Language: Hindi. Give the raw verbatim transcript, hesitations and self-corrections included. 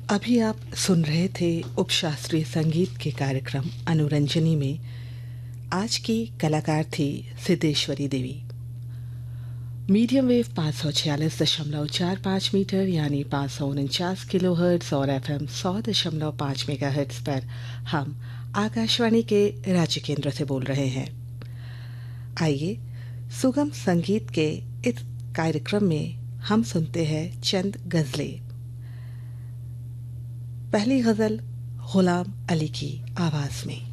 अभी आप सुन रहे थे उपशास्त्रीय संगीत के कार्यक्रम अनुरंजनी में। आज की कलाकार थी सिद्धेश्वरी देवी। मीडियम वेव पाँच सौ छियालीस दशमलव चार पाँच मीटर यानी पाँच सौ उनचास किलो हर्ट्स और एफ एम सौ दशमलव पाँच मेगा हर्ट्स पर हम आकाशवाणी के राज्य केंद्र से बोल रहे हैं। आइए सुगम संगीत के इस कार्यक्रम में हम सुनते हैं चंद गज़लें। पहली गज़ल गुलाम अली की आवाज़ में।